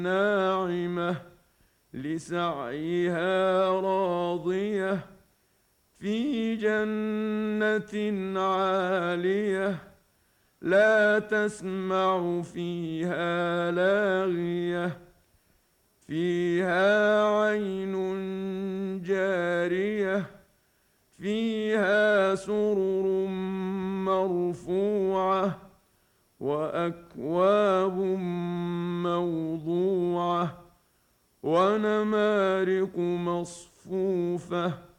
ناعمة لسعيها راضية في جنة عالية لا تسمع فيها لاغية فيها عين جارية فيها سرر مرفوعة وأكواب موضوعة ونمارق مصفوفة